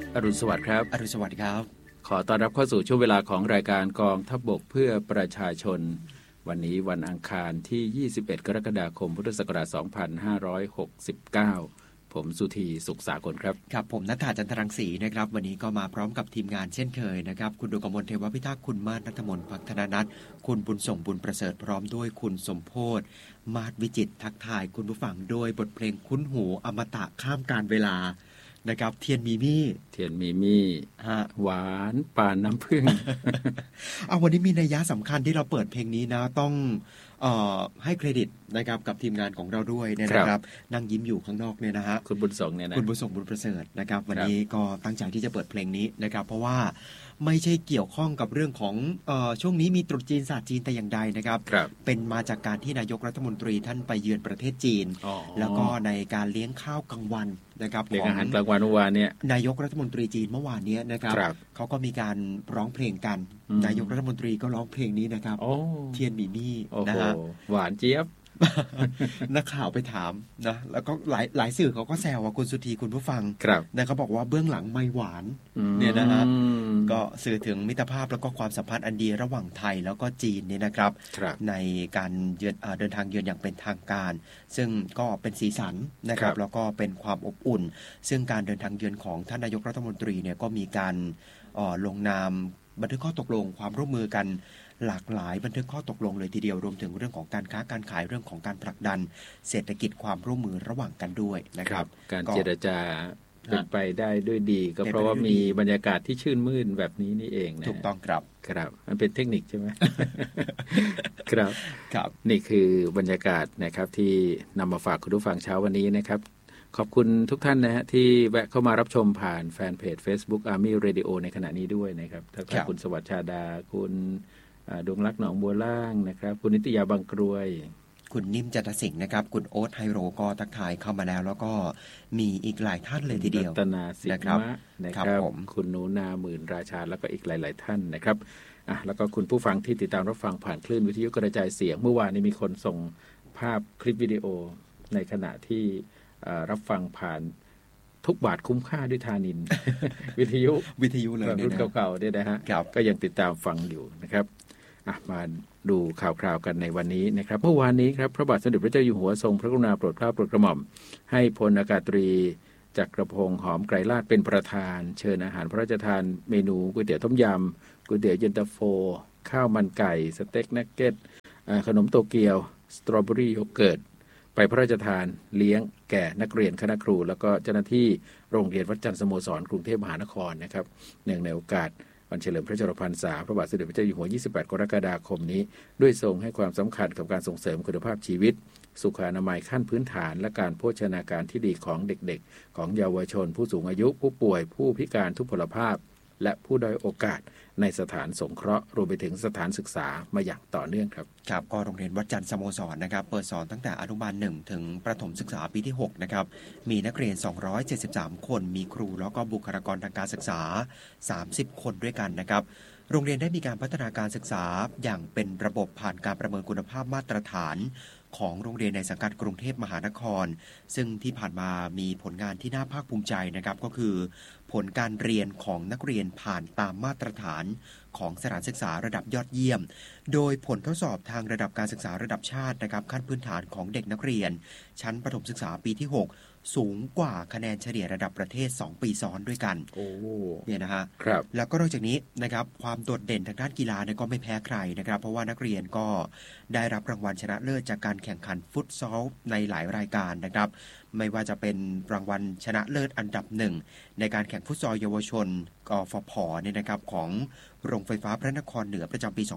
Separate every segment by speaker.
Speaker 1: อรุณสวัสดิ์ครับ
Speaker 2: อรุณสวัสดิ์ครับ
Speaker 1: ขอต้อนรับเข้าสู่ช่วงเวลาของรายการกองทัพบกเพื่อประชาชนวันนี้วันอังคารที่21กรกฎาคมพุทธศักราช2569ผมสุธีสุขสากลครับ
Speaker 2: ครับผมณัฐฐา จันทรังสีนะครับวันนี้ก็มาพร้อมกับทีมงานเช่นเคยนะครับคุณดวงกมลเทวพิทักษ์คุณมาศ ณัฐมนต์ ภักธนนัทคุณบุญส่งบุญประเสริฐพร้อมด้วยคุณสมโพธิ์มาศวิจิตรทักทายคุณผู้ฟังโดยบทเพลงคุ้นหูอมตะข้ามกาลเวลานะครับเทียนมีมี่หวานปานน้ำผึ้ง เอาวันนี้มีนัยยะสำคัญที่เราเปิดเพลงนี้นะต้องให้เครดิตนะครับกับทีมงานของเราด้วยนะครับนั่งยิ้มอยู่ข้างนอกเนี่ยนะฮะ
Speaker 1: คุณบุญส่งเนี่ยนะ
Speaker 2: คุณบุญส่งบุญประเสริฐนะครับวันนี้ก็ตั้งใจที่จะเปิดเพลงนี้นะครับเพราะว่าไม่ใช่เกี่ยวข้องกับเรื่องของช่วงนี้มีตรุษจีนศาสตร์จีนแต่อย่างใดนะครับเป็นมาจากการที่นายกรัฐมนตรีท่านไปเยือนประเทศจีนแล้วก็ในการเลี้ยงข้าวกลางวันนะครับ
Speaker 1: เลี้ยงอาหารกลางวันเมื่อวานเนี่ย
Speaker 2: นายกรัฐมนตรีจีนเมื่อวานนี้นะครับเขาก็มีการร้องเพลงกันนายกรัฐมนตรีก็ร้องเพลงนี้นะครับเทียนมีมี่นะฮะ
Speaker 1: หวานเจี๊ยบ
Speaker 2: นักข่าวไปถามนะแล้วก็หลายสื่อเขาก็แซวว่าคุณสุธีคุณผู้ฟังนะเขาบอกว่าเบื้องหลังไม่หวานเนี่ยนะฮะก็สื่อถึงมิตรภาพแล้วก็ความสัมพันธ์อันดีระหว่างไทยแล้วก็จีนเนี่ยนะครับในการเดินทางเยือนอย่างเป็นทางการซึ่งก็เป็นสีสันนะครับแล้วก็เป็นความอบอุ่นซึ่งการเดินทางเยือนของท่านนายกรัฐมนตรีเนี่ยก็มีการลงนามบันทึกข้อตกลงความร่วมมือกันหลากหลายบันทึกข้อตกลงเลยทีเดียวรวมถึงเรื่องของการค้าการขายเรื่องของการผลักดันเศรษฐกิจความร่วมมือระหว่างกันด้วยนะครับ
Speaker 1: การเจรจาเป็นไปได้ด้วยดีก็เพราะว่ามีบรรยากาศที่ชื่นมื่นแบบนี้นี่เองนะ
Speaker 2: ถูกต้องครับ
Speaker 1: มันเป็นเทคนิคใช่ไหม ครับนี่คือบรรยากาศนะครับที่นำมาฝากคุณผู้ฟังเช้าวันนี้นะครับขอบคุณทุกท่านนะฮะที่แวะเข้ามารับชมผ่านแฟนเพจ Facebook Army Radio ในขณะนี้ด้วยนะครับทั้งคุณสวัสดิ์ชาดาคุณดวงรักหนองบัวล่างนะครับคุณนิตยาบางกรวย
Speaker 2: คุณนิ่มจันทสิงห์นะครับคุณโอ๊ตไฮโรก็ทักทายเข้ามาแล้วก็มีอีกหลายท่านเลยทีเดียว
Speaker 1: รัตนาสิงห์นะครับคุณหนูนาหมื่นราชาแล้วก็อีกหลายๆท่านนะครับแล้วก็คุณผู้ฟังที่ติดตามรับฟังผ่านคลื่นวิทยุกระจายเสียงเมื่อวานนี้มีคนส่งภาพคลิปวิดีโอในขณะที่รับฟังผ่านทุกบาทคุ้มค่าด้วยธานิน วิทยุเลยรุ่นเก่าๆเนี่ยนะฮะก็ยังติดตามฟังอยู่นะครับมาดูข่าวคราวกันในวันนี้นะครับเมื่อวานนี้ครับพระบาทสมเด็จพระเจ้าอยู่หัวทรงพระกรุณาโปรดเกล้าโปรดกระหม่อมให้พลอากาศตรีจักรพงษ์หอมไกรลาศเป็นประธานเชิญอาหารพระราชทานเมนูก๋วยเตี๋ยวต้มยำก๋วยเตี๋ยวเย็นตาโฟข้าวมันไก่สเต็กนักเก็ตขนมโตเกียวสตรอเบอรี่โยเกิร์ตไปพระราชทานเลี้ยงแก่นักเรียนคณะครูแล้วก็เจ้าหน้าที่โรงเรียนวัดจันทร์สโมสรกรุงเทพมหานครนะครับเนื่องในโอกาสวันเฉลิมพระชนมพรรษาพระบาทสมเด็จพระเจ้าอยู่หัว28กรกฎาคมนี้ด้วยทรงให้ความสำคัญกับการส่งเสริมคุณภาพชีวิตสุขอนามัยขั้นพื้นฐานและการโภชนาการที่ดีของเด็กๆของเยาวชนผู้สูงอายุผู้ป่วยผู้พิการทุพพลภาพและผู้ด้อยโอกาสในสถานสงเคราะห์รวมไปถึงสถานศึกษามาอย่างต่อเนื่องครับ
Speaker 2: ก็โรงเรียนวัดจันทร์สโมสรนะครับเปิดสอนตั้งแต่อนุบาล1ถึงประถมศึกษาปีที่6นะครับมีนักเรียน273คนมีครูแล้วก็บุคลากรทางการศึกษา30คนด้วยกันนะครับโรงเรียนได้มีการพัฒนาการศึกษาอย่างเป็นระบบผ่านการประเมินคุณภาพมาตรฐานของโรงเรียนในสังกัดกรุงเทพมหานครซึ่งที่ผ่านมามีผลงานที่น่าภาคภูมิใจนะครับก็คือผลการเรียนของนักเรียนผ่านตามมาตรฐานของสถานศึกษาระดับยอดเยี่ยมโดยผลทดสอบทางระดับการศึกษาระดับชาตินะครับขั้นพื้นฐานของเด็กนักเรียนชั้นประถมศึกษาปีที่6สูงกว่าคะแนนเฉลี่ยระดับประเทศ2ปีซ้อนด้วยกันเนี่ยนะฮะแล้วก็นอกจากนี้นะครับความโดดเด่นทางด้านกีฬาเนี่ยก็ไม่แพ้ใครนะครับเพราะว่านักเรียนก็ได้รับรางวัลชนะเลิศจากการแข่งขันฟุตซอลในหลายรายการนะครับไม่ว่าจะเป็นรางวัลชนะเลิศอันดับ1ในการแข่งฟุตซอลเยาวชนกฟผเนี่ยนะครับของโรงไฟฟ้าพระนครเหนือประจำปี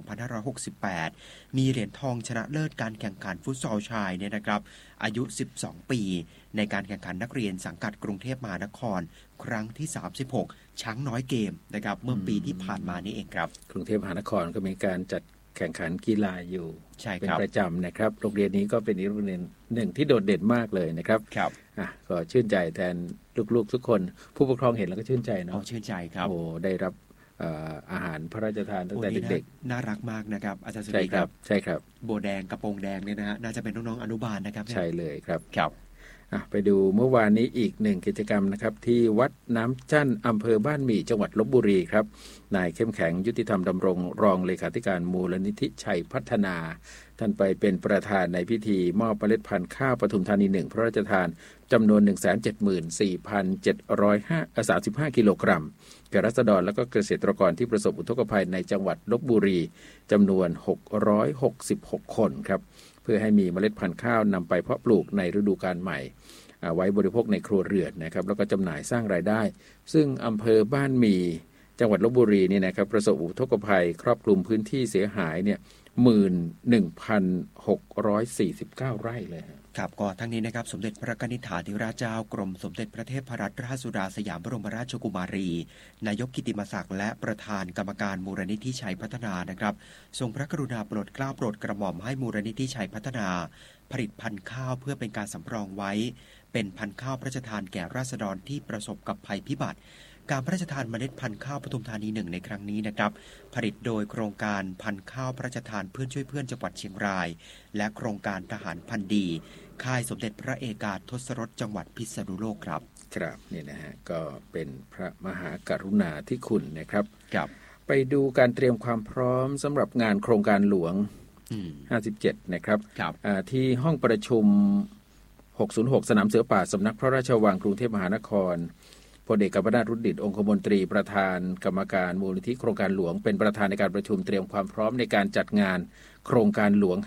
Speaker 2: 2568มีเหรียญทองชนะเลิศการแข่งขันฟุตซอลชายเนี่ยนะครับอายุ12ปีในการแข่งขันนักเรียนสังกัดกรุงเทพมหานครครั้งที่36ช้างน้อยเกมนะครับเมื่อปีที่ผ่านมานี้เองครับ
Speaker 1: กรุงเทพมหานครก็มีการจัดแข่งขันกีฬาอยู่เป็นประจำนะครับโรงเรียนนี้ก็เป็นอีกโรงเรียนหนึ่งที่โดดเด่นมากเลยนะครับก็ชื่นใจแทนลูกๆทุกคนผู้ปกครองเห็นแล้วก็ชื่นใจเนาะ
Speaker 2: ชื่นใจครับ
Speaker 1: ได้รับอาหารพระราชทานตั้งแต่เด็ก
Speaker 2: ๆน่ารักมากนะครับอาจารย์สุ
Speaker 1: ริครับใช่ครับ
Speaker 2: โบแดงกระโปรงแดงเนี่ยนะฮะน่าจะเป็นน้องๆอนุบาลนะครับ
Speaker 1: ใช่เลยครับไปดูเมื่อวานนี้อีกหนึ่งกิจกรรมนะครับที่วัดน้ำจั่นอำเภอบ้านหมี่จังหวัดลพบุรีครับนายเข้มแข็งยุติธรรมดำรงรองเลขาธิการมูลนิธิชัยพัฒนาท่านไปเป็นประธานในพิธีมอบเมล็ดพันธุ์ข้าวปทุมธานี1พระราชทานจำนวน 174,735 กิโลกรัมแก่ราษฎรและก็เกษตรกรที่ประสบอุทกภัยในจังหวัดลพบุรีจำนวน666คนครับเพื่อให้มีเมล็ดพันธุ์ข้าวนำไปเพาะปลูกในฤดูกาลใหม่ไว้บริโภคในครัวเรือนนะครับแล้วก็จำหน่ายสร้างรายได้ซึ่งอำเภอบ้านหมี่จังหวัดลพบุรีนี่นะครับประสบอุทกภัยครอบคลุมพื้นที่เสียหายเนี่ย 11,649 ไร่เลย
Speaker 2: ครับก็ทั้งนี้นะครับสมเด็จพระนิธิถาธิราชเจ้ากรมสมเด็จพระเทพรัตนราชสุดาสยามบรมราชกุมารีนายกกิตติมศักดิ์และประธานกรรมการมูลนิธิชัยพัฒนานะครับทรงพระกรุณาโปรดเกล้าโปรดกระหม่อมให้มูลนิธิชัยพัฒนาผลิตพันธุ์ข้าวเพื่อเป็นการสำรองไว้เป็นพันธุ์ข้าวพระราชทานแก่ราษฎรที่ประสบกับภัยพิบัติการพระราชทานเมล็ดพันธุ์ข้าวปทุมธานี1ในครั้งนี้นะครับผลิตโดยโครงการพันธุ์ข้าวพระราชทานเพื่อนช่วยเพื่อนจังหวัดเชียงรายและโครงการทหารพันธุ์ดีค่ายสมเด็จพระเอกาทศรสจังหวัดพิษณุโลกครับ
Speaker 1: ครับนี่นะฮะก็เป็นพระมหากรุณาธิคุณนะครับ
Speaker 2: ครับ
Speaker 1: ไปดูการเตรียมความพร้อมสำหรับงานโครงการหลวง57นะครับที่ห้องประชุม606สนามเสือป่าสำนักพระราชวังกรุงเทพมหานครพลเอกกัมปนาท รุดดิษฐ์องคมนตรีประธานกรรมการมูลนิธิโครงการหลวงเป็นประธานในการประชุมเตรียมความพร้อมในการจัดงานโครงการหลวง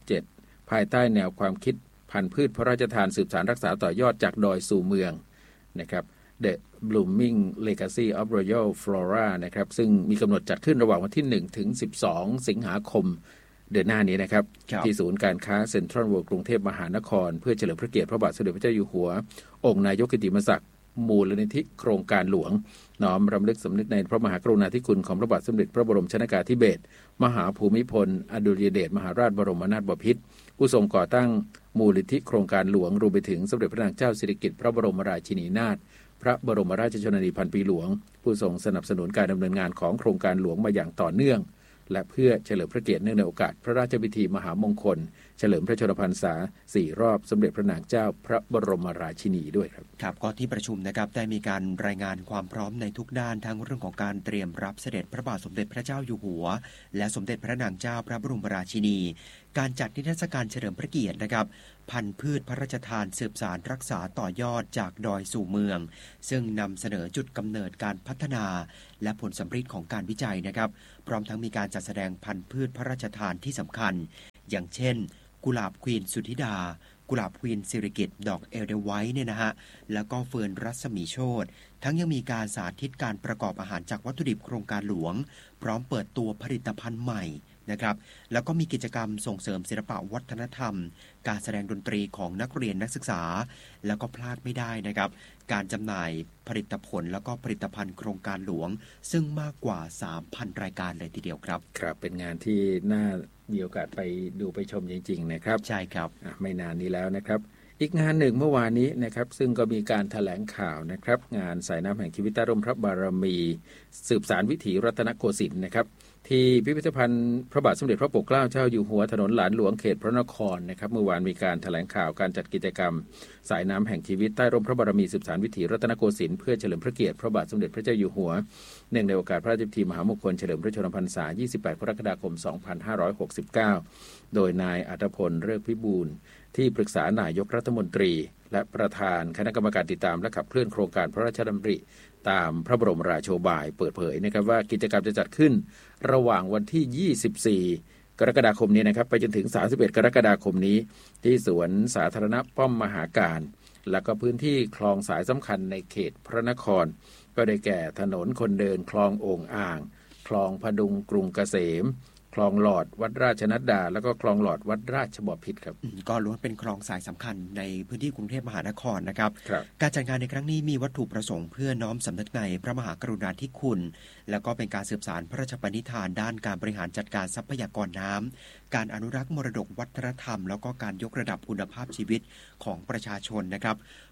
Speaker 1: 57ภายใต้แนวความคิดพันธุ์พืชพระราชทานสืบสานรักษาต่อยอดจากดอยสู่เมืองนะครับ The Blooming Legacy of Royal Flora นะครับซึ่งมีกำหนดจัดขึ้นระหว่างวันที่1ถึง12สิงหาคมเดือนหน้านี้นะครับที่ศูนย์การค้าเซ็นทรัลเวิลด์กรุงเทพมหานครเพื่อเฉลิมพระเกียรติพระบาทสมเด็จพระเจ้าอยู่หัวองค์นายกกิตติมศักดิ์มูลนิธิโครงการหลวงน้อมรำลึกสำนึกในพระมหากรุณาธิคุณของพระบาทสมเด็จพระบรมชนกาธิเบศรมหาภูมิพลอดุลยเดชมหาราชบรมนาถบพิตรผู้ทรงก่อตั้งมูลนิธิโครงการหลวงรวมไปถึงสมเด็จพระนางเจ้าสิริกิติ์พระบรมราชินีนาถพระบรมราชชนนีพันปีหลวงผู้ทรงสนับสนุนการดำเนินงานของโครงการหลวงมาอย่างต่อเนื่องและเพื่อเฉลิมพระเกียรติเนื่องในโอกาสพระราชพิธีมหามงคลเฉลิมพระชนมพรรษา4รอบสมเด็จพระนางเจ้าพระบรมราชินีด้วยครับ
Speaker 2: ครับก็ที่ประชุมนะครับได้มีการรายงานความพร้อมในทุกด้านทั้งเรื่องของการเตรียมรับเสด็จพระบาทสมเด็จพระเจ้าอยู่หัวและสมเด็จพระนางเจ้าพระบรมราชินีการจัดนิทรรศการเฉลิมพระเกียรตินะครับพันธุ์พืชพระราชทานสืบสานรักษาต่อยอดจากดอยสู่เมืองซึ่งนำเสนอจุดกำเนิดการพัฒนาและผลสำฤทธิ์ของการวิจัยนะครับพร้อมทั้งมีการจัดแสดงพันธุ์พืชพระราชทานที่สำคัญอย่างเช่นกุหลาบควีนสุธิดากุหลาบควีนสิริกิติ์ดอกเอลเดไวท์เนี่ยนะฮะแล้วก็เฟิร์นรัศมีโชติทั้งยังมีการสาธิตการประกอบอาหารจากวัตถุดิบโครงการหลวงพร้อมเปิดตัวผลิตภัณฑ์ใหม่นะครับแล้วก็มีกิจกรรมส่งเสริมศิลปะวัฒนธรรมการแสดงดนตรีของนักเรียนนักศึกษาแล้วก็พลาดไม่ได้นะครับการจำหน่ายผลิตผลแล้วก็ผลิตภัณฑ์โครงการหลวงซึ่งมากกว่า 3,000 รายการเลยทีเดียวครับ
Speaker 1: ครับเป็นงานที่น่ามีโอกาสไปดูไปชมจริงๆนะครับ
Speaker 2: ใช่ครับ
Speaker 1: ไม่นานนี้แล้วนะครับอีกงานหนึ่งเมื่อวานนี้นะครับซึ่งก็มีการแถลงข่าวนะครับงานสายน้ำแห่งชีวิตใต้ร่มพระบารมีสืบสานวิถีรัตนโกสินทร์นะครับที่พิพิธภัณฑ์พระบาทสมเด็จพระปกเกล้าเจ้าอยู่หัวถนนหลานหลวงเขตพระนครนะครับเมื่อวานมีการแถลงข่าวการจัดกิจกรรมสายน้ำแห่งชีวิตใต้ร่มพระบารมีสืบสานวิถีรัตนโกสินทร์เพื่อเฉลิมพระเกียรติพระบาทสมเด็จพระเจ้าอยู่หัวเนื่องในโอกาสพระราชพิธีมหามงคลเฉลิมพระชนมพรรษา28กรกฎาคม2569โดยนายอัฏฐพลฤกษ์พิบูลที่ปรึกษานายกรัฐมนตรีและประธานคณะกรรมการติดตามและขับเคลื่อนโครงการพระราชดำริตามพระบรมราโชบายเปิดเผยนะครับว่ากิจกรรมจะจัดขึ้นระหว่างวันที่24กรกฎาคมนี้นะครับไปจนถึง31กรกฎาคมนี้ที่สวนสาธารณะป้อมมหาการและก็พื้นที่คลองสายสำคัญในเขตพระนครก็ได้แก่ถนนคนเดินคลองโอ่งอ่างคลองพดุงกรุงเกษมคลองหลอดวัดราชนัดดาแล้วก็คลองหลอดวัดราชบพิตรครับ
Speaker 2: ก็ล้วนเป็นคลองสายสำคัญในพื้นที่กรุงเทพมหานครนะครับการจัดงานในครั้งนี้มีวัตถุประสงค์เพื่อน้อมสำนึกในพระมหากรุณาธิคุณแล้วก็เป็นการสืบสานพระราชปณิธานด้านการบริหารจัดการทรัพยากรน้ำการอนุรักษ์มรดกวัฒนธรรมแล้วก็การยกระดับคุณภาพชีวิตของประชาชนนะครับ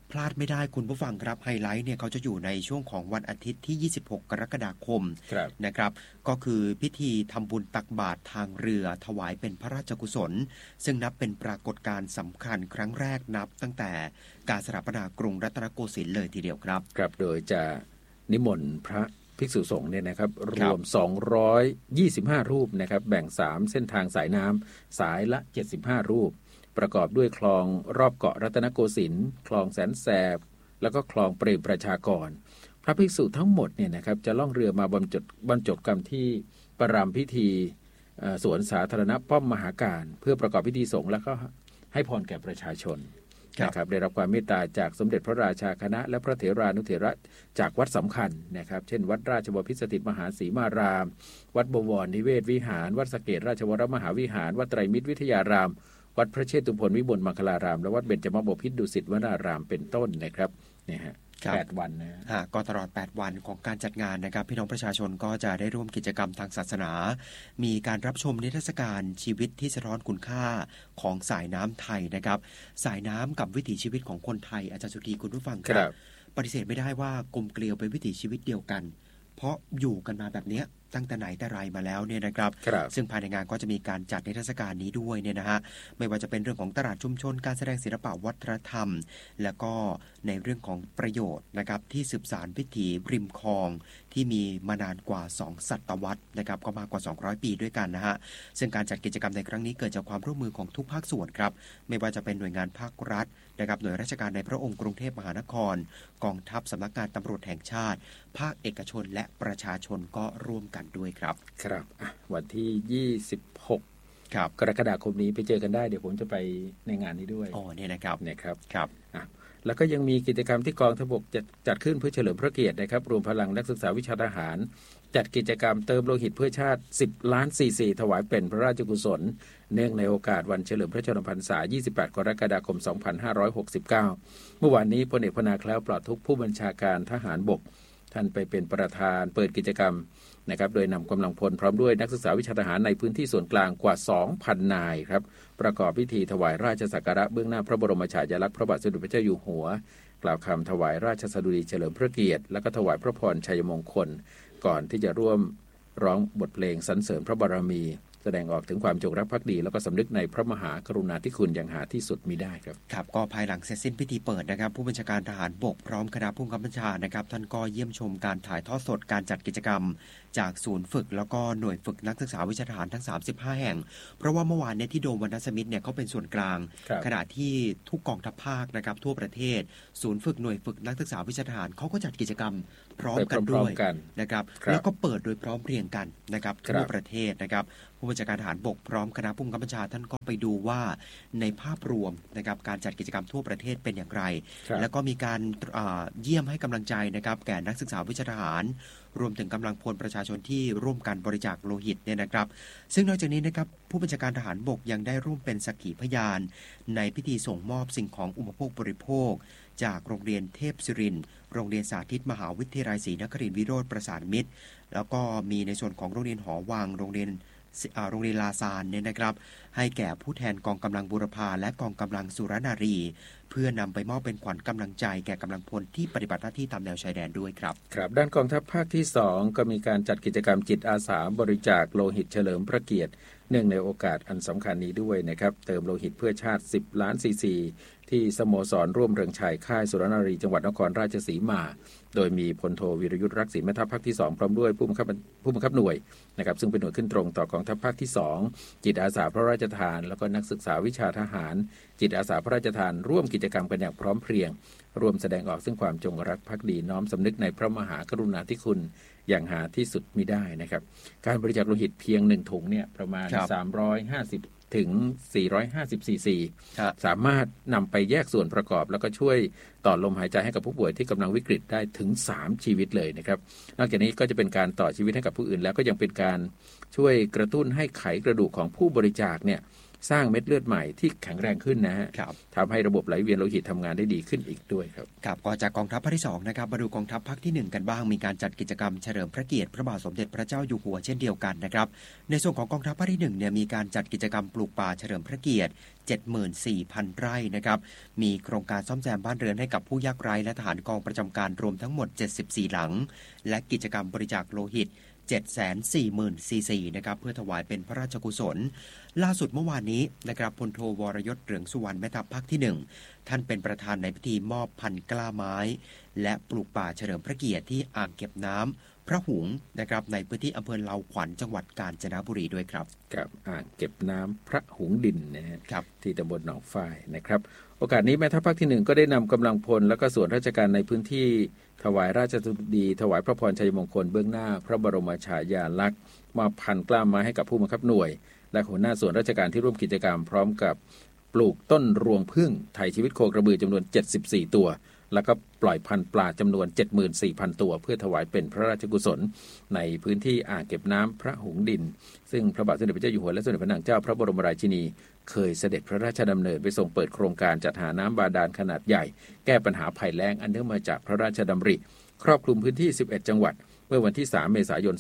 Speaker 2: พลาดไม่ได้คุณผู้ฟังครับไฮไลท์เนี่ยเขาจะอยู่ในช่วงของวันอาทิตย์ที่ 26 กรกฎาคมนะครับก็คือพิธีทำบุญตักบาตรทางเรือถวายเป็นพระราชกุศลซึ่งนับเป็นปรากฏการณ์สำคัญครั้งแรกนับตั้งแต่การสถาปนากรุงรัตนโกสินทร์เลยทีเดียวครับ
Speaker 1: ครับโดยจะนิมนต์พระภิกษุสงฆ์เนี่ยนะครับรวม225รูปนะครับแบ่ง3เส้นทางสายน้ำสายละ75รูปประกอบด้วยคลองรอบเกาะรัตนโกสินทร์คลองแสนแสบแล้วก็คลองเปรมประชากรพระภิกษุทั้งหมดเนี่ยนะครับจะล่องเรือมาบรรจบกันที่ประรำพิธีสวนสาธารณะป้อมมหาการเพื่อประกอบพิธีสงฆ์แล้วก็ให้พรแก่ประชาชนนะครับได้รับความเมตตาจากสมเด็จพระราชาคณะและพระเถรานุเถระจากวัดสำคัญนะครับเช่นวัดราชบพิตรสถิตมหาศรีมารามวัดบวรนิเวศวิหารวัดสะเกษราชวรมหาวิหารวัดไตรมิตรวิทยารามวัดพระเชตุพนวิมลมังคลารามและวัดเบญจมบพิตรดุสิตวนารามเป็นต้นนะครับเนี่ยฮะ8 วันนะ
Speaker 2: ก็ตลอด8วันของการจัดงานนะครับพี่น้องประชาชนก็จะได้ร่วมกิจกรรมทางศาสนามีการรับชมนิทรรศการชีวิตที่สะท้อนคุณค่าของสายน้ำไทยนะครับสายน้ำกับวิถีชีวิตของคนไทยอาจารย์สุธีคุณผู้ฟังครับปฏิเสธไม่ได้ว่ากลมเกลียวเป็นวิถีชีวิตเดียวกันเพราะอยู่กันมาแบบนี้ตั้งแต่ไหนแต่ไรมาแล้วเนี่ยนะครับซึ่งภายในงานก็จะมีการจัดนิทรรศการนี้ด้วยเนี่ยนะฮะไม่ว่าจะเป็นเรื่องของตลาดชุมชนการแสดงศิลปะวัฒนธรรมแล้วก็ในเรื่องของประโยชน์นะครับที่สืบสานวิถีริมคลองที่มีมานานกว่า2ศตวรรษนะครับก็มากกว่า200ปีด้วยกันนะฮะซึ่งการจัดกิจกรรมในครั้งนี้เกิดจากความร่วมมือของทุกภาคส่วนครับไม่ว่าจะเป็นหน่วยงานภาครัฐนะครับหน่วยราชการในพระองค์กรุงเทพมหานครกองทัพสำนักงานตำรวจแห่งชาติภาคเอกชนและประชาชนก็ร่วมกันด้วยครับ
Speaker 1: ครับวันที่26กรกฎาคมนี้ไปเจอกันได้เดี๋ยวผมจะไปในงานนี้ด้วย
Speaker 2: เนี่ยนะครับ
Speaker 1: แล้วก็ยังมีกิจกรรมที่กองทัพบกจัดขึ้นเพื่อเฉลิมพระเกียรตินะครับรวมพลังนักศึกษาวิชาทหารจัดกิจกรรมเติมโลหิตเพื่อชาติ10 ล้านซีซีถวายเป็นพระราชกุศลเนื่องในโอกาสวันเฉลิมพระชนมพรรษา28 กรกฎาคม 2569เมื่อวานนี้พลเอกพนาแคล้วปลอดทุกข์ผู้บัญชาการทหารบกท่านไปเป็นประธานเปิดกิจกรรมนะครับโดยนำกำลังพลพร้อมด้วยนักศึกษาวิชาทหารในพื้นที่ส่วนกลางกว่า 2,000 นายครับประกอบพิธีถวายราชสักการะเบื้องหน้าพระบรมฉายาลักษณ์พระบาทสมเด็จพระเจ้าอยู่หัวกล่าวคำถวายราชสดุดีเฉลิมพระเกียรติและก็ถวายพระพรชัยมงคลก่อนที่จะร่วมร้องบทเพลงสรรเสริญพระบารมีแสดงออกถึงความจงรักภักดีแล้วก็สำนึกในพระมหากรุณาธิคุณอย่างหาที่สุดมิได้ครับ
Speaker 2: ก็ภายหลังเสร็จสิ้นพิธีเปิดนะครับผู้บัญชาการทหารบกพร้อมคณะผู้บัญชาการนะครับท่านก็เยี่ยมชมการถ่ายทอดสดการจัดกิจกรรมจากศูนย์ฝึกแล้วก็หน่วยฝึกนักศึกษาวิชาทหารทั้ง35แห่งเพราะว่าเมื่อวานเนี่ยที่โดมวรรณสมิทธิ์เนี่ยเขาเป็นส่วนกลางขณะที่ทุกกองทัพภาคนะครับทั่วประเทศศูนย์ฝึกหน่วยฝึกนักศึกษาวิชาทหารเขาก็จัดกิจกรรมพร้อมกันด้วยนะครับแล้วก็เปิดโดยพร้อมเพรียงกันนะครับทั่วประเทศนะครับผู้บัญชาการทหารบกพร้อมคณะผู้บัญชาการท่านก็ไปดูว่าในภาพรวมนะครับการจัดกิจกรรมทั่วประเทศเป็นอย่างไรแล้วก็มีการเยี่ยมให้กำลังใจนะครับแก่นักศึกษาวิชาทหารรวมถึงกำลังพลประชาชนที่ร่วมกันบริจาคโลหิตเนี่ยนะครับซึ่งนอกจากนี้นะครับผู้บัญชาการทหารบกยังได้ร่วมเป็นสักขีพยานในพิธีส่งมอบสิ่งของอุปโภคบริโภคจากโรงเรียนเทพศิรินทร์โรงเรียนสาธิตมหาวิทยาลัยศรีนครินทร์วิโรธประสานมิตรแล้วก็มีในส่วนของโรงเรียนหอวังโรงเรียนลาซานเนี่ยนะครับให้แก่ผู้แทนกองกำลังบูรพาและกองกำลังสุรนารีเพื่อนำไปมอบเป็นขวัญกำลังใจแก่กำลังพลที่ปฏิบัติหน้าที่ตามแนวชายแดนด้วยครับ
Speaker 1: ด้านกองทัพภาคที่2ก็มีการจัดกิจกรรมจิตอาสาบริจาคโลหิตเฉลิมพระเกียรติเนื่องในโอกาสอันสำคัญนี้ด้วยนะครับเติมโลหิตเพื่อชาติ10 ล้านซีซีที่สโมสรร่วมเรืองชัยค่ายสุรนารีจังหวัดนครราชสีมาโดยมีพลโทวีรยุทธรักษีแม่ทัพภาคที่2พร้อมด้วยผู้บังคับหน่วยนะครับซึ่งเป็นหน่วยขึ้นตรงต่อกองทัพภาคที่2จิตอาสาพระราชทานแล้วก็นักศึกษาวิชาทหารจิตอาสาพระราชทานร่วมกิจกรรมกันอย่างพร้อมเพรียงร่วมแสดงออกซึ่งความจงรักภักดีน้อมสำนึกในพระมหากรุณาธิคุณอย่างหาที่สุดมิได้นะครับการบริจาคโลหิตเพียง1ถุงเนี่ยประมาณ350ถึง450ซีซีสามารถนำไปแยกส่วนประกอบแล้วก็ช่วยต่อลมหายใจให้กับผู้ป่วยที่กำลังวิกฤตได้ถึง3ชีวิตเลยนะครับนอกจากนี้ก็จะเป็นการต่อชีวิตให้กับผู้อื่นแล้วก็ยังเป็นการช่วยกระตุ้นให้ไขกระดูกของผู้บริจาคเนี่ยสร้างเม็ดเลือดใหม่ที่แข็งแรงขึ้นนะฮะทำให้ระบบไหลเวียนโลหิตทำงานได้ดีขึ้นอีกด้วยครับ
Speaker 2: ครับก็จากกองทัพภาคที่2นะครับมาดูกองทัพภาคที่1กันบ้างมีการจัดกิจกรรมเฉลิมพระเกียรติพระบาทสมเด็จพระเจ้าอยู่หัวเช่นเดียวกันนะครับในส่วนของกองทัพภาคที่1เนี่ยมีการจัดกิจกรรมปลูกป่าเฉลิมพระเกียรติ 74,000 ไร่นะครับมีโครงการซ่อมแซมบ้านเรือนให้กับผู้ยากไร้และทหารกองประจำการรวมทั้งหมด74หลังและกิจกรรมบริจาคโลหิต740,000 ซีซีนะครับเพื่อถวายเป็นพระราชกุศลล่าสุดเมื่อวานนี้นะครับพลโทวรยศเหลืองสุวรรณแม่ทัพภาคที่1ท่านเป็นประธานในพิธีมอบพันธุ์กล้าไม้และปลูกป่าเฉลิมพระเกียรติที่อ่างเก็บน้ำพระหุงนะครับในพื้นที่อำเภอเลาขวัญจังหวัดกาญจนบุรีด้วยครับ
Speaker 1: กับอ่างเก็บน้ำพระหุงดินนะครับที่ตำบลหนองฝ้ายนะครับโอกาสนี้แม่ทัพภาคที่1ก็ได้นำกำลังพลและก็ส่วนราชการในพื้นที่ถวายราชดุษฎีถวายพระพรชัยมงคลเบื้องหน้าพระบรมฉายาลักษณ์มอบพันธุ์กล้าไม้ให้กับผู้บังคับหน่วยและหัวหน้าส่วนราชการที่ร่วมกิจกรรมพร้อมกับปลูกต้นรวงผึ้งไถ่ชีวิตโคกระบือจำนวน74ตัวแล้วก็ปล่อยพันธุ์ปลาจำนวน 74,000 ตัวเพื่อถวายเป็นพระราชกุศลในพื้นที่อ่างเก็บน้ำพระหุงดินซึ่งพระบาทสมเด็จพระเจ้าอยู่หัวและสมเด็จพระนางเจ้าพระบรมราชินีเคยเสด็จพระราชดำเนินไปทรงเปิดโครงการจัดหาน้ำบาดาลขนาดใหญ่แก้ปัญหาภัยแล้งอันเนื่องมาจากพระราชดำริครอบคลุมพื้นที่11จังหวัดเมื่อวันที่3เมษายน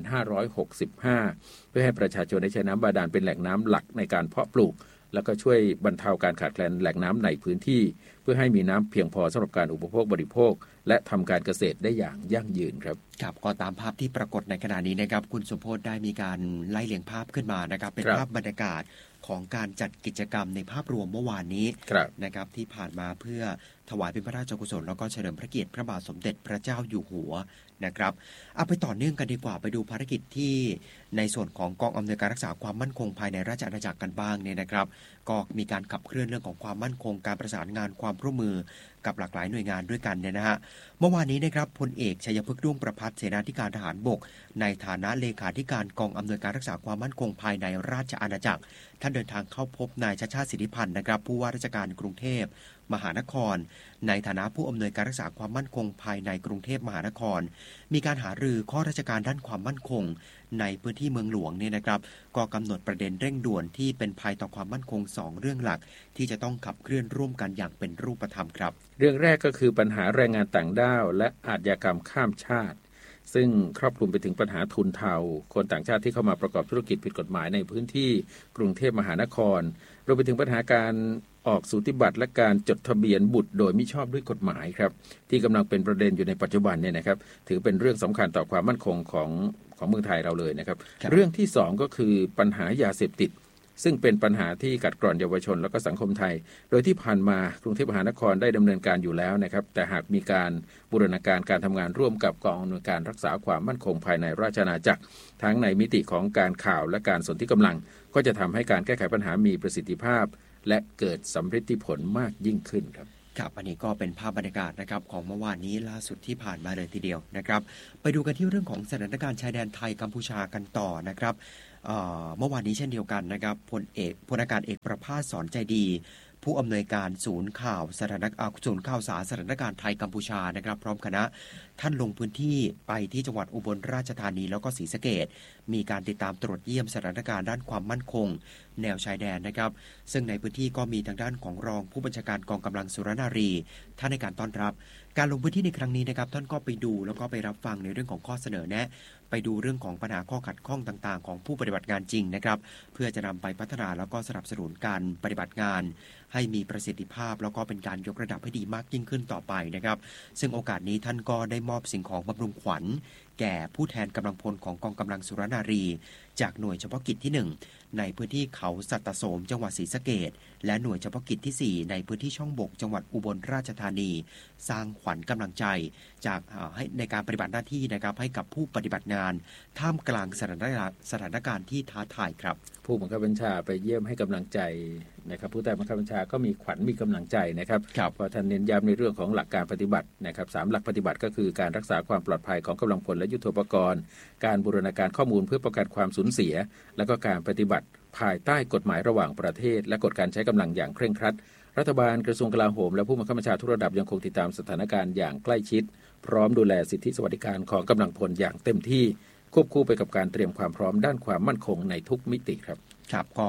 Speaker 1: 2565เพื่อให้ประชาชนได้ใช้น้ำบาดาลเป็นแหล่งน้ำหลักในการเพาะปลูกแล้วก็ช่วยบรรเทาการขาดแคลนแหล่งน้ำในพื้นที่เพื่อให้มีน้ำเพียงพอสำหรับการอุปโภคบริโภคและทำการเกษตรได้อย่างยั่งยืนครับ
Speaker 2: ครับก็ตามภาพที่ปรากฏในขณะนี้นะครับคุณสมโพธิ์ได้มีการไล่เรียงภาพขึ้นมานะครับเป็นภาพบรรยากาศของการจัดกิจกรรมในภาพรวมเมื่อวานนี้นะครับที่ผ่านมาเพื่อถวายเป็นพระราชกุศลแล้วก็เฉลิมพระเกียรติพระบาทสมเด็จพระเจ้าอยู่หัวนะครับเอาไปต่อเนื่องกันดีกว่าไปดูภารกิจที่ในส่วนของกองอำนวยการรักษาความมั่นคงภายในราชอาณาจักรกันบ้างเนี่ยนะครับก็มีการขับเคลื่อนเรื่องของความมั่นคงการประสานงานความร่วมมือกับหลากหลายหน่วยงานด้วยกันเนี่ยนะฮะเมื่อวานนี้นะครับพลเอกชัยพฤกษ์ด้วงประภัสเสนาธิการทหารบกในฐานะเลขาธิการกองอำนวยการรักษาความมั่นคงภายในราชอาณาจักรท่านเดินทางเข้าพบนายชาติชาติสิทธิพันธ์นะครับผู้ว่าราชการกรุงเทพมหานครในฐานะผู้อำนวยการรักษาความมั่นคงภายในกรุงเทพมหานครมีการหารือข้อราชการด้านความมั่นคงในพื้นที่เมืองหลวงเนี่ยนะครับก็กำหนดประเด็นเร่งด่วนที่เป็นภัยต่อความมั่นคง2เรื่องหลักที่จะต้องขับเคลื่อนร่วมกันอย่างเป็นรูปธรรมครับ
Speaker 1: เรื่องแรกก็คือปัญหาแรงงานต่างด้าวและอาชญากรรมข้ามชาติซึ่งครอบคลุมไปถึงปัญหาทุนเทาคนต่างชาติที่เข้ามาประกอบธุรกิจผิดกฎหมายในพื้นที่กรุงเทพมหานครรวมไปถึงปัญหาการออกสูติบัตรและการจดทะเบียนบุตรโดยมิชอบด้วยกฎหมายครับที่กำลังเป็นประเด็นอยู่ในปัจจุบันเนี่ยนะครับถือเป็นเรื่องสำคัญต่อความมั่นคงของเมืองไทยเราเลยนะครับเรื่องที่2ก็คือปัญหายาเสพติดซึ่งเป็นปัญหาที่กัดกร่อนเยาวชนและก็สังคมไทยโดยที่ผ่านมากรุงเทพมหานครได้ดำเนินการอยู่แล้วนะครับแต่หากมีการบูรณาการการทำงานร่วมกับกองอำนวยการรักษาความมั่นคงภายในราชอาณาจักรทั้งในมิติของการข่าวและการสนธิกำลังก็จะทำให้การแก้ไขปัญหามีประสิทธิภาพและเกิดสำฤทธิผลมากยิ่งขึ้นครับ
Speaker 2: ครับอันนี้ก็เป็นภาพบรรยากาศนะครับของเมื่อวานนี้ล่าสุดที่ผ่านมาเลยทีเดียวนะครับไปดูกันที่เรื่องของสถานการณ์ชายแดนไทยกัมพูชากันต่อนะครับเมื่อวานนี้เช่นเดียวกันนะครับพลอากาศเอกประภาสสอนใจดีผู้อำนวยการศูนย์ข่าวสารสถานการณ์ไทยกัมพูชานะครับพร้อมคณะท่านลงพื้นที่ไปที่จังหวัดอุบลราชธานีแล้วก็ศรีสะเกษมีการติดตามตรวจเยี่ยมสถานการณ์ด้านความมั่นคงแนวชายแดนนะครับซึ่งในพื้นที่ก็มีทางด้านของรองผู้บัญชาการกองกำลังสุรนารีท่านในการต้อนรับการลงพื้นที่ในครั้งนี้นะครับท่านก็ไปดูแล้วก็ไปรับฟังในเรื่องของข้อเสนอแนะไปดูเรื่องของปัญหาข้อขัดข้องต่างๆของผู้ปฏิบัติงานจริงนะครับเพื่อจะนำไปพัฒนาแล้วก็สนับสนุนการปฏิบัติงานให้มีประสิทธิภาพแล้วก็เป็นการยกระดับให้ดีมากยิ่งขึ้นต่อไปนะครับซึ่งโอกาสนี้ท่านก็ได้มอบสิ่งของบำรุงขวัญแก่ผู้แทนกำลังพลของกองกำลังสุรนารีจากหน่วยเฉพาะกิจที่1ในพื้นที่เขาสัตตโสมจังหวัดศรีสะเกษและหน่วยเฉพาะกิจที่4ในพื้นที่ช่องบกจังหวัดอุบลราชธานีสร้างขวัญกำลังใจจากให้ในการปฏิบัติหน้าที่นะครับให้กับผู้ปฏิบัติงานท่ามกลางสถานการณ์ที่ท้าทายครับ
Speaker 1: ผู้บังคับบัญชาไปเยี่ยมให้กำลังใจนะครับผู้ใต้บังคับบัญชาก็มีขวัญมีกำลังใจนะครับเพราะท่านเน้นย้ำในเรื่องของหลักการปฏิบัตินะครับ3หลักปฏิบัติก็คือการรักษาความปลอดภัยของกำลังพลและยุทโธปกรณ์การบูรณาการข้อมูลเพื่อป้องกันความสูญเสียและก็การปฏิบัติภายใต้กฎหมายระหว่างประเทศและกฎการใช้กำลังอย่างเคร่งครัดรัฐบาลกระทรวงกลาโหมและผู้บังคับบัญชาทุกระดับยังคงติดตามสถานการณ์อย่างใกล้ชิดพร้อมดูแลสิทธิสวัสดิการของกำลังพลอย่างเต็มที่ควบคู่ไปกับการเตรียมความพร้อมด้านความมั่นคงในทุกมิติครับ
Speaker 2: ครับก็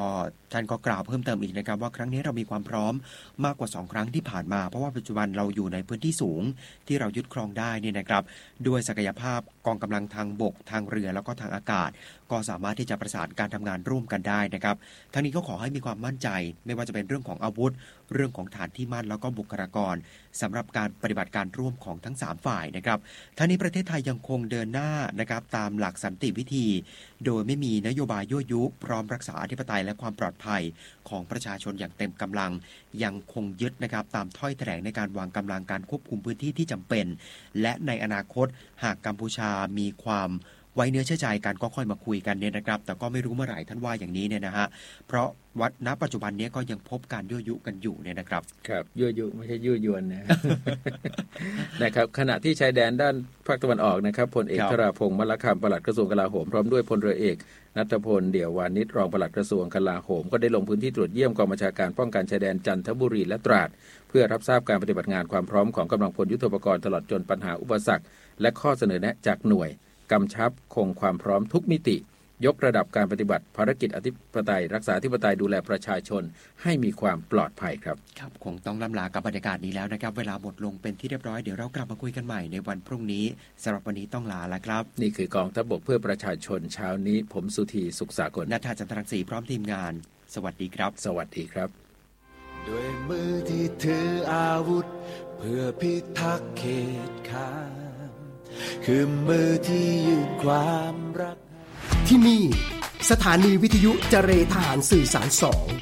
Speaker 2: ท่านก็กล่าวเพิ่มเติมอีกนะครับว่าครั้งนี้เรามีความพร้อมมากกว่า2ครั้งที่ผ่านมาเพราะว่าปัจจุบันเราอยู่ในพื้นที่สูงที่เรายึดครองได้นี่นะครับด้วยศักยภาพกองกำลังทางบกทางเรือแล้วก็ทางอากาศก็สามารถที่จะประสานการทำงานร่วมกันได้นะครับทั้งนี้ก็ขอให้มีความมั่นใจไม่ว่าจะเป็นเรื่องของอาวุธเรื่องของฐานที่มั่นแล้วก็บุคลากรสำหรับการปฏิบัติการร่วมของทั้ง3ฝ่ายนะครับทั้งนี้ประเทศไทยยังคงเดินหน้านะครับตามหลักสันติวิธีโดยไม่มีนโยบายยั่วยุพร้อมรักษาอธิปไตยและความปลอดภัยของประชาชนอย่างเต็มกำลังยังคงยึดนะครับตามถ้อยแถลงในการวางกำลังการควบคุมพื้นที่ที่จำเป็นและในอนาคตหากกัมพูชามีความไว้เนื้อเชื่อใจกันก็ค่อยมาคุยกันเนี่ยนะครับแต่ก็ไม่รู้เมื่อไหร่ท่านว่าอย่างนี้เนี่ยนะฮะเพราะณปัจจุบันนี้ก็ยังพบการยั่วยุกันอยู่เนี่ยนะครับ
Speaker 1: ครับยั่วยุไม่ใช่ยั่วยวนนะ นะครับขณะที่ชายแดนด้านภาคตะวันออกนะครับพลเอกธราพงษ์มลคำปลัดกระทรวงกลาโหมพร้อมด้วยพลเรือเอกณัฐพลเดี่ยววานิชรองปลัดกระทรวงกลาโหมก็ได้ลงพื้นที่ตรวจเยี่ยมกองบัญชาการป้องกันชายแดนจันทบุรีและตราดเพื่อรับทราบการปฏิบัติงานความพร้อมของกำลังพลยุทโธปกรณ์ตลอดจนปัญหาอุปสรรคและข้อเสนอแนะจากหน่วยกำชับคงความพร้อมทุกมิติยกระดับการปฏิบัติภารกิจอธิปไตยรักษาอธิปไตยดูแลประชาชนให้มีความปลอดภัยครับ
Speaker 2: ครับคงต้องล่ำลากับบรรยากาศนี้แล้วนะครับเวลาหมดลงเป็นที่เรียบร้อยเดี๋ยวเรากลับมาคุยกันใหม่ในวันพรุ่งนี้สำหรับวันนี้ต้องลาแล้วครับ
Speaker 1: นี่คือกองทัพบกเพื่อประชาชนเช้านี้ผมสุธีสุขสากล
Speaker 2: ณัฐา จันทรังสีพร้อมทีมงานสวัสดีครับ
Speaker 1: สวัสดีครับ
Speaker 3: ด้วยมือที่ถืออาวุธเพื่อพิทักษ์เขตขานคือมือที่ยื่นความรัก
Speaker 4: ที่นี่สถานีวิทยุเจรทหารสื่อสาร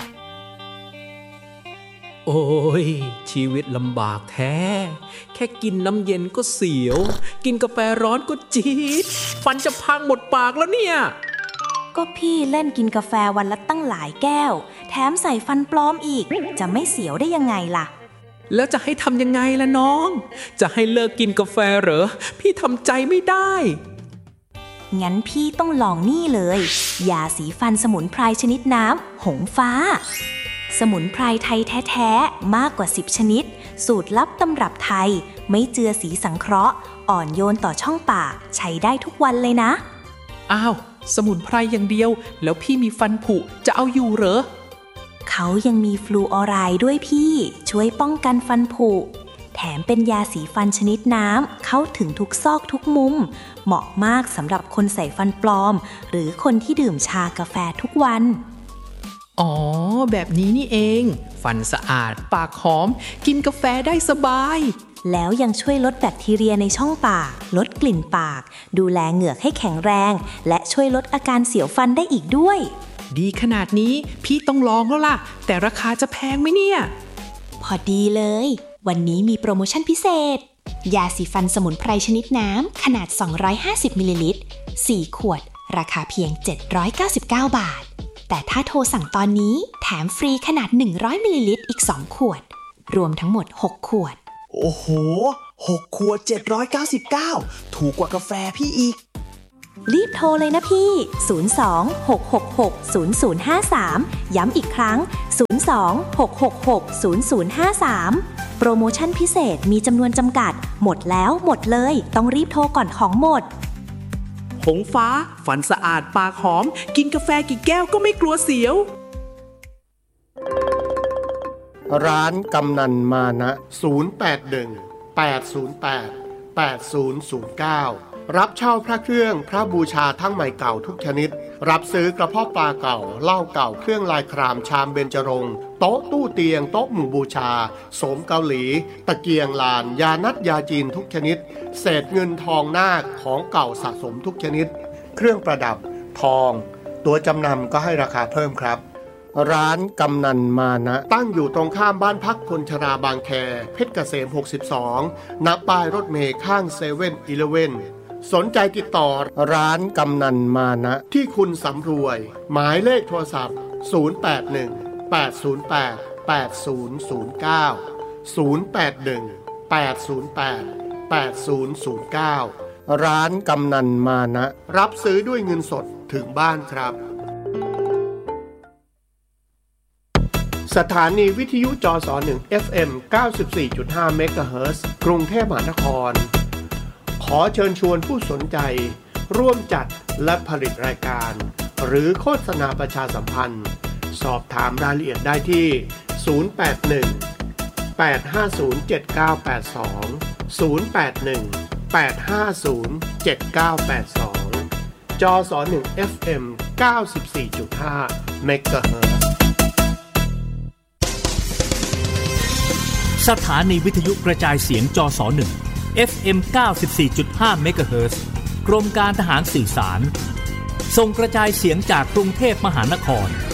Speaker 5: 2โอ้ยชีวิตลำบากแท้แค่กินน้ำเย็นก็เสียวกินกาแฟร้อนก็จี๊ดฟันจะพังหมดปากแล้วเนี่ย
Speaker 6: ก็พี่เล่นกินกาแฟวันละตั้งหลายแก้วแถมใส่ฟันปลอมอีกจะไม่เสียวได้ยังไงล่ะ
Speaker 5: แล้วจะให้ทำยังไงล่ะน้องจะให้เลิกกินกาแฟเหรอพี่ทำใจไม่ได้
Speaker 6: งั้นพี่ต้องลองนี่เลยยาสีฟันสมุนไพรชนิดน้ำหงฟ้าสมุนไพรไทยแท้ๆมากกว่า10ชนิดสูตรลับตำรับไทยไม่เจือสีสังเคราะห์อ่อนโยนต่อช่องปากใช้ได้ทุกวันเลยนะ
Speaker 5: อ้าวสมุนไพรอย่างเดียวแล้วพี่มีฟันผุจะเอาอยู่เหรอ
Speaker 6: เขายังมีฟลูออไรด์ด้วยพี่ช่วยป้องกันฟันผุแถมเป็นยาสีฟันชนิดน้ำเข้าถึงทุกซอกทุกมุมเหมาะมากสำหรับคนใส่ฟันปลอมหรือคนที่ดื่มชากาแฟทุกวัน
Speaker 5: อ๋อแบบนี้นี่เองฟันสะอาดปากหอมกินกาแฟได้สบาย
Speaker 6: แล้วยังช่วยลดแบคทีเรียในช่องปากลดกลิ่นปากดูแลเหงือกให้แข็งแรงและช่วยลดอาการเสียวฟันได้อีกด้วย
Speaker 5: ดีขนาดนี้พี่ต้องลองแล้วล่ะแต่ราคาจะแพงไหมเนี่ย
Speaker 6: พอดีเลยวันนี้มีโปรโมชั่นพิเศษยาสีฟันสมุนไพรชนิดน้ำขนาด250มิลลิลิตร4ขวดราคาเพียง799 บาทแต่ถ้าโทรสั่งตอนนี้แถมฟรีขนาด100มิลลิลิตรอีก2ขวดรวมทั้งหมด6ขวด
Speaker 4: โอ้โห6ขวด799ถูกกว่ากาแฟพี่อีก
Speaker 6: รีบโทรเลยนะพี่02-666-0053ย้ำอีกครั้ง02-666-0053โปรโมชั่นพิเศษมีจำนวนจำกัดหมดแล้วหมดเลยต้องรีบโทรก่อนของหมด
Speaker 5: หงฟ้าฟันสะอาดปากหอมกินกาแฟกี่แก้วก็ไม่กลัวเสียว
Speaker 7: ร้านกำนันมานะ081-808-8009รับเช่าพระเครื่องพระบูชาทั้งใหม่เก่าทุกชนิดรับซื้อกระเพาะปลาเก่าเหล้าเก่าเครื่องลายครามชามเบญจรงค์โต๊ะตู้เตียงโต๊ะหมู่บูชาโสมเกาหลีตะเกียงลานยานัดยาจีนทุกชนิดเศษเงินทองนาคของเก่าสะสมทุกชนิดเครื่องประดับทองตัวจำนำก็ให้ราคาเพิ่มครับร้านกำนันมานะตั้งอยู่ตรงข้ามบ้านพักคนชราบางแคเพชรเกษม62ณป้ายรถเมล์ข้าง7-Elevenสนใจติดต่อร้านกำนันมานะที่คุณสำรวยหมายเลขโทรศัพท์081-808-8009 ร้านกำนันมานะรับซื้อด้วยเงินสดถึงบ้านครับสถานีวิทยุจส1 FM 94.5 เมกะเฮิรตซ์กรุงเทพมหานครขอเชิญชวนผู้สนใจร่วมจัดและผลิตรายการหรือโฆษณาประชาสัมพันธ์สอบถามรายละเอียดได้ที่ 081 850 7982 081 850 7982 จส1 FM 94.5 เมกะเฮิรตซ์
Speaker 8: สถานีวิทยุกระจายเสียงจส1 FM 94.5 เมกะเฮิรตซ์กรมการทหารสื่อสารส่งกระจายเสียงจากกรุงเทพมหานคร